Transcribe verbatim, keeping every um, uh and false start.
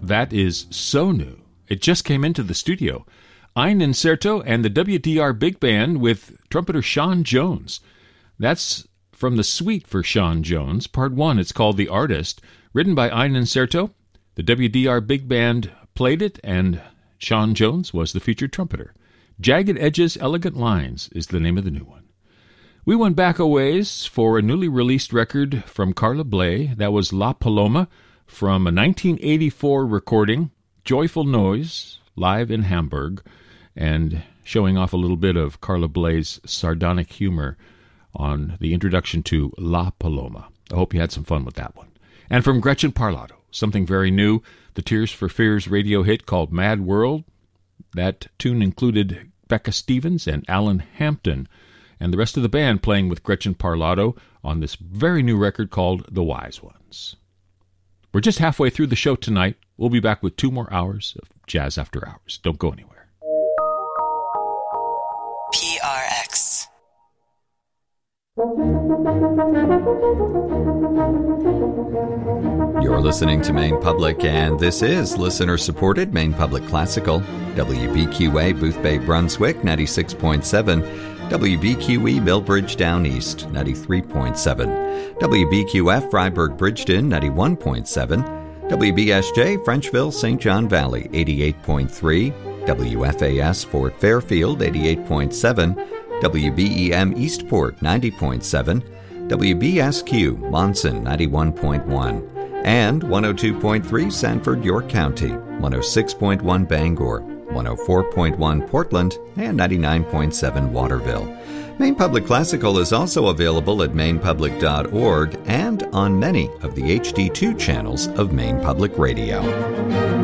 that is so new. It just came into the studio. Ein Incerto and the W D R Big Band with trumpeter Sean Jones. That's from the suite for Sean Jones. Part one, it's called The Artist, written by Ein Incerto. The W D R Big Band played it, and Sean Jones was the featured trumpeter. Jagged Edges, Elegant Lines is the name of the new one. We went back a ways for a newly released record from Carla Bley. That was La Paloma from a nineteen eighty-four recording, Joyful Noise, live in Hamburg, and showing off a little bit of Carla Bley's sardonic humor on the introduction to La Paloma. I hope you had some fun with that one. And from Gretchen Parlato, something very new, the Tears for Fears radio hit called Mad World. That tune included Becca Stevens and Alan Hampton, and the rest of the band playing with Gretchen Parlato on this very new record called The Wise Ones. We're just halfway through the show tonight. We'll be back with two more hours of Jazz After Hours. Don't go anywhere. P R X. You're listening to Maine Public, and this is listener-supported Maine Public Classical. W B Q A Booth Bay, Brunswick, ninety-six point seven. W B Q E Millbridge Down East, ninety-three point seven. W B Q F Freiburg Bridgeton, ninety-one point seven. W B S J Frenchville Saint John Valley, eighty-eight point three. W F A S Fort Fairfield, eighty-eight point seven. W B E M Eastport, ninety point seven. W B S Q Monson, ninety-one point one. And one oh two point three Sanford, York County, one oh six point one Bangor, one oh four point one Portland, and ninety-nine point seven Waterville. Maine Public Classical is also available at maine public dot org and on many of the H D two channels of Maine Public Radio.